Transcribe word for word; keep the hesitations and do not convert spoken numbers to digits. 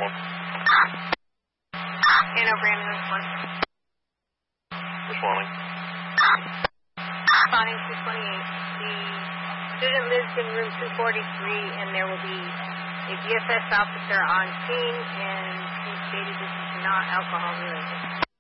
one. Anno Brandon one. Responding. Responding two twenty-eight. The student lives in room two forty-three, and there will be a D S S officer on scene, and he stated this is not alcohol related.